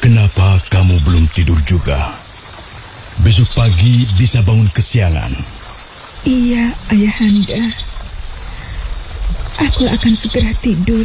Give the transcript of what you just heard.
Kenapa kamu belum tidur juga? Besok pagi bisa bangun kesiangan. Iya, Ayahanda. Aku akan segera tidur.